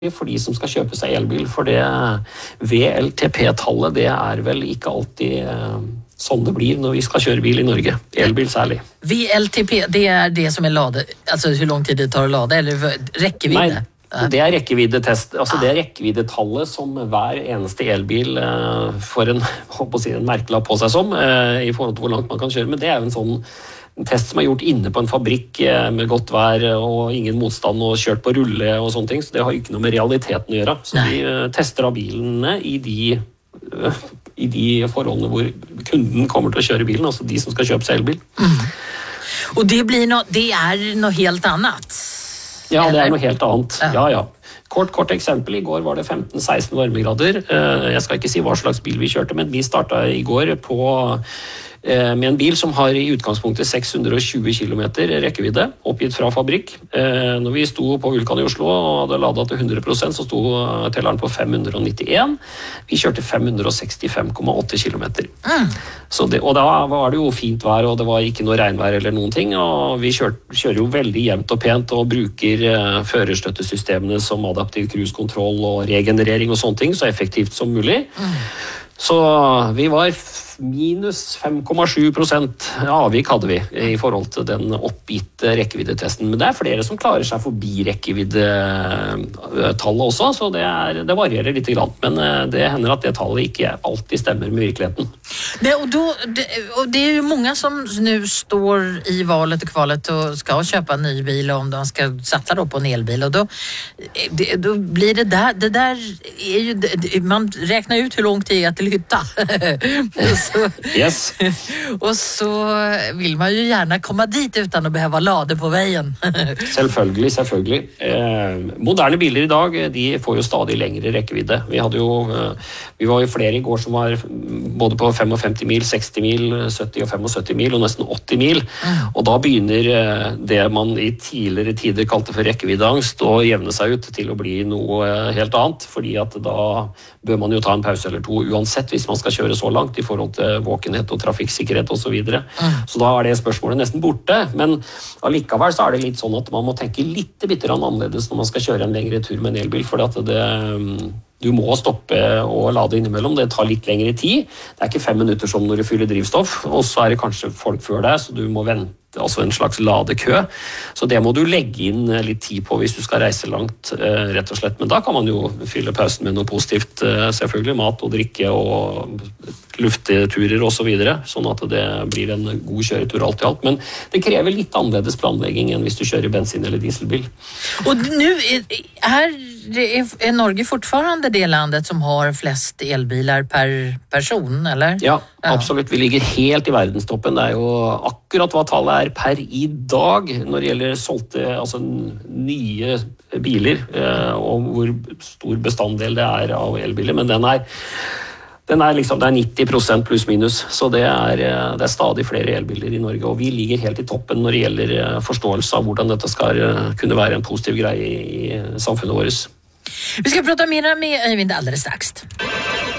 for de som skal kjøpe seg elbil, for det VLTP-tallet, det vel ikke alltid sånn det blir når vi skal kjøre bil i Norge, elbil særlig. VLTP, det det som lade, altså hvor lang tid det tar å lade, eller rekkevidde? Nei, det rekkeviddetest, altså det rekkeviddetallet som hver eneste elbil får en merkelapp på seg som, i forhold til hvor langt man kan kjøre, men det jo en sånn test som gjort inne på en fabrikk med godt vær og ingen motstand og kjørt på rulle og sånne ting, så det har ikke noe med realiteten å gjøre. Så vi tester av bilene i de forholdene hvor kunden kommer til å kjøre bilen, altså de som skal kjøpe seg elbil. Og det noe helt annet? Ja, det noe helt annet. Ja. Kort eksempel, i går var det 15-16 varmegrader. Jeg skal ikke si hva slags bil vi kjørte, men vi startet i går med en bil som har i utgangspunktet 620 km rekkevidde, oppgitt fra fabrikk. Når vi sto på Vulkan i Oslo og hadde ladet til 100%, så sto telleren på 591. Vi kjørte 565,8 km. Og da var det jo fint vær, og det var ikke noe regnvær eller noen ting, og vi kjører jo veldig jevnt og pent og bruker førerstøttesystemene som adaptiv cruise-kontroll og regenerering og sånne ting, så effektivt som mulig. Så vi var minus 5,7% avvik hadde vi i forhold til den oppgitte rekkeviddetesten. Men det flere som klarer seg forbi rekkeviddetallet også, så det varierer litt grann. Men det hender at det tallet ikke alltid stemmer med virkeligheten. Och det ju många som nu står i valet och kvalet och ska köpa en ny bil om de ska satsa då på en elbil, och då blir det där är ju, man räknar ut hur långt det är till hytta. Yes. Och så vill man ju gärna komma dit utan att behöva lade på vägen. Selvfølgelig. Moderne biler i dag, de får jo stadig lengre rekkevidde. Vi var jo flere i går som var både på 55 mil, 60 mil, 70 og 75 mil og nesten 80 mil. Og da begynner det man i tidligere tider kalte for rekkeviddeangst å jevne seg ut til å bli noe helt annet, fordi at da bør man jo ta en pause eller to uansett hvis man skal kjøre så langt i forhold til våkenhet og trafikksikkerhet og så videre. Så da det spørsmålet nesten borte, men allikevel så det litt sånn at man må tenke litt annerledes når man skal kjøre en lengre tur med en elbil, for at du må stoppe og lade innimellom. Det tar litt lengre tid. Det ikke 5 minutter som når du fyller drivstoff, og så det kanskje folk før deg, så du må vente, altså en slags ladekø. Så det må du legge inn litt tid på hvis du skal reise langt, rett og slett. Men da kan man jo fylle pausen med noe positivt, selvfølgelig, mat og drikke og lufteturer og så videre, sånn at det blir en god kjøretur alt i alt. Men det krever litt annerledes planlegging enn hvis du kjører bensin- eller dieselbil. Og nu Norge fortfarande det landet som har flest elbilar per person, eller? Ja, absolutt. Vi ligger helt i verdenstoppen. Det jo akkurat hva tallet per i dag når det gjelder solgte, altså nye biler, og hvor stor bestanddel det av elbiler, men den liksom, det 90% pluss minus, så det stadig flere elbiler i Norge, og vi ligger helt i toppen når det gjelder forståelse av hvordan dette skal kunne være en positiv greie i samfunnet vårt. Vi skal prate mer med Øyvind alldeles strax.